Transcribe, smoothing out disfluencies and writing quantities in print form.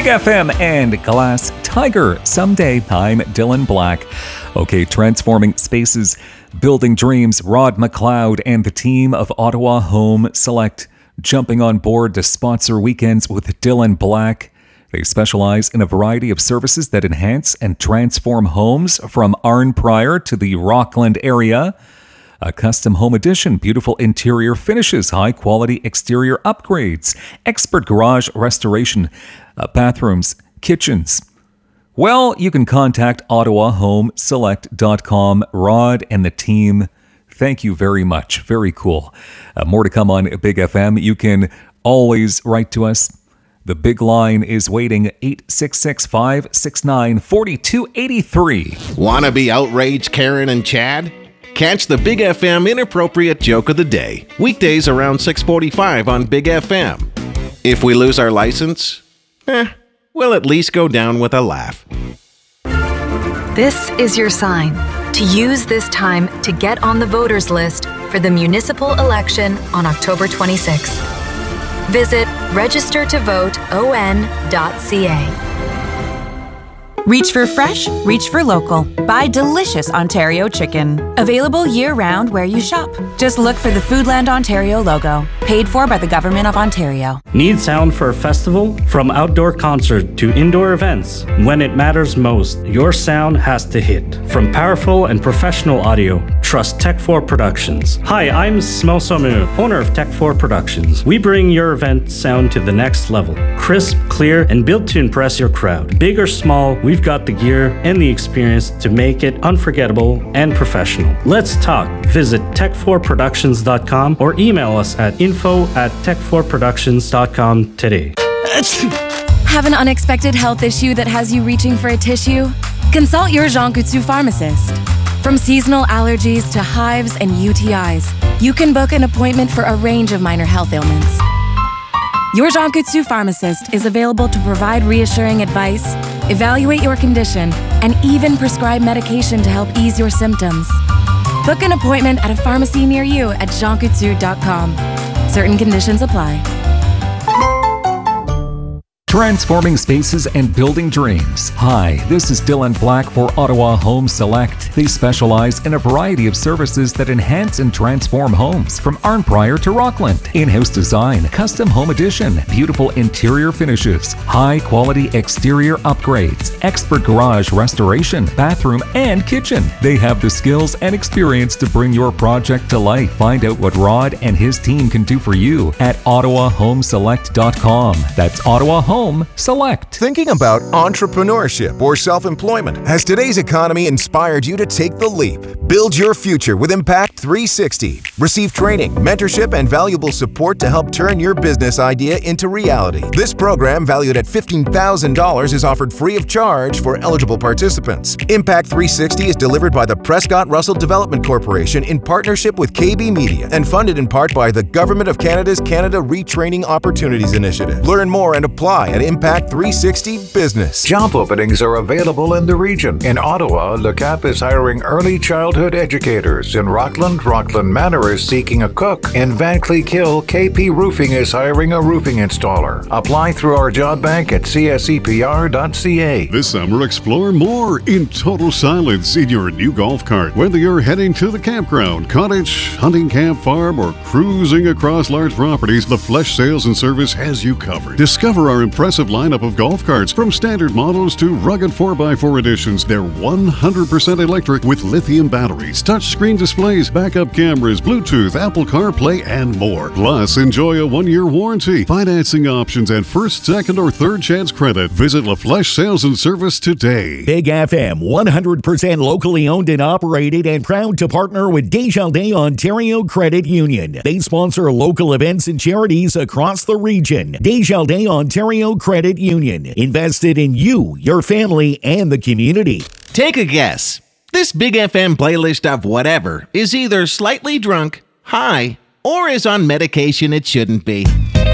Big FM and Glass Tiger. Someday, I'm Dylan Black. Okay, transforming spaces, building dreams. Rod McLeod and the team of Ottawa Home Select jumping on board to sponsor weekends with Dylan Black. They specialize in a variety of services that enhance and transform homes from Arnprior to the Rockland area. A custom home edition, beautiful interior finishes, high-quality exterior upgrades, expert garage restoration, bathrooms, kitchens. Well, you can contact OttawaHomeSelect.com. Rod and the team, thank you very much. Very cool. More to come on Big FM. You can always write to us. The big line is waiting, 866-569-4283. Wanna be outraged, Karen and Chad? Catch the Big FM Inappropriate Joke of the Day, weekdays around 6:45 on Big FM. If we lose our license, we'll at least go down with a laugh. This is your sign to use this time to get on the voters list for the municipal election on October 26th. Visit registertovoteon.ca. Reach for fresh, reach for local. Buy delicious Ontario chicken. Available year-round where you shop. Just look for the Foodland Ontario logo. Paid for by the Government of Ontario. Need sound for a festival? From outdoor concert to indoor events, when it matters most, your sound has to hit. From powerful and professional audio, trust Tech4 Productions. Hi, I'm Smel Somu, owner of Tech4 Productions. We bring your event sound to the next level. Crisp, clear, and built to impress your crowd. Big or small, we've got the gear and the experience to make it unforgettable and professional. Let's talk. Visit tech4productions.com or email us at info@tech4productions.com today. Have an unexpected health issue that has you reaching for a tissue? Consult your Jean Coutu pharmacist. From seasonal allergies to hives and UTIs, you can book an appointment for a range of minor health ailments. Your Jean Coutu pharmacist is available to provide reassuring advice, evaluate your condition, and even prescribe medication to help ease your symptoms. Book an appointment at a pharmacy near you at jeancoutu.com. Certain conditions apply. Transforming spaces and building dreams. Hi, this is Dylan Black for Ottawa Home Select. They specialize in a variety of services that enhance and transform homes from Arnprior to Rockland. In-house design, custom home edition, beautiful interior finishes, high-quality exterior upgrades, expert garage restoration, bathroom, and kitchen. They have the skills and experience to bring your project to life. Find out what Rod and his team can do for you at OttawaHomeSelect.com. That's Ottawa Home Select. Thinking about entrepreneurship or self-employment? Has today's economy inspired you to take the leap? Build your future with Impact 360. Receive training, mentorship, and valuable support to help turn your business idea into reality. This program, valued at $15,000, is offered free of charge for eligible participants. Impact 360 is delivered by the Prescott Russell Development Corporation in partnership with KB Media and funded in part by the Government of Canada's Canada Retraining Opportunities Initiative. Learn more and apply at Impact 360 Business. Job openings are available in the region. In Ottawa, Le Cap is hiring early childhood educators. In Rockland, Rockland Manor is seeking a cook. In Van Cleek Hill, KP Roofing is hiring a roofing installer. Apply through our job bank at csepr.ca. This summer, explore more in total silence in your new golf cart. Whether you're heading to the campground, cottage, hunting camp, farm, or cruising across large properties, the Flesh Sales and Service has you covered. Discover our impressive lineup of golf carts, from standard models to rugged 4x4 editions. They're 100% electric with lithium batteries, touchscreen displays, backup cameras, Bluetooth, Apple CarPlay, and more. Plus, enjoy a 1-year warranty, financing options, and first, second, or third chance credit. Visit LaFleche Sales and Service today. Big FM, 100% locally owned and operated, and proud to partner with Desjardins Ontario Credit Union. They sponsor local events and charities across the region. Desjardins Ontario Credit Union. Invested in you, your family, and the community. Take a guess. This Big FM playlist of whatever is either slightly drunk, high, or is on medication it shouldn't be.